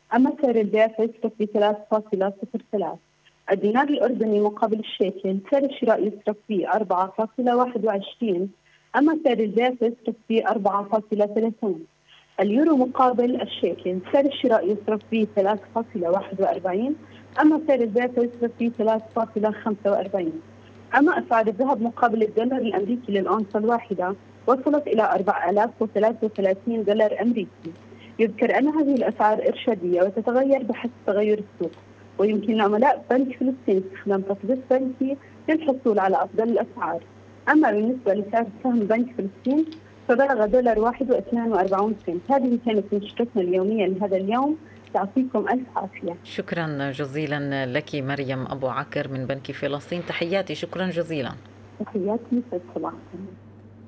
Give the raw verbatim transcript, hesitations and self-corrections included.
أما سعر البيع فيصرف ب ثلاثة فاصلة صفر ثلاثة. الدينار الأردني مقابل الشيكل سعر الشراء يصرف ب أربعة فاصلة واحد وعشرين، أما سعر البيع فيصرف ب أربعة فاصلة ثلاثين. اليورو مقابل الشيكل سعر الشراء يصرف ب ثلاثة فاصلة واحد وأربعين، أما سعر البيع فيصرف ب ثلاثة فاصلة خمسة وأربعين. أما أسعار الذهب مقابل الدولار الأمريكي للأونصة الواحدة وصلت إلى أربعة آلاف وثلاثة وثلاثين دولار أمريكي. يذكر أن هذه الأسعار إرشادية وتتغير بحسب تغير السوق، ويمكن لعملاء بنك فلسطين استخدام تطبيق بنكي للحصول على أفضل الأسعار. أما بالنسبة لسعر سهم بنك فلسطين فبلغ دولار واحد واثنين وأربعين سنت. هذه كانت نشرتنا اليومية لهذا اليوم، يعطيكم ألف عافية. شكرا جزيلا لك مريم أبو عكر من بنك فلسطين، تحياتي، شكرا جزيلا. تحياتي، صباح الخير.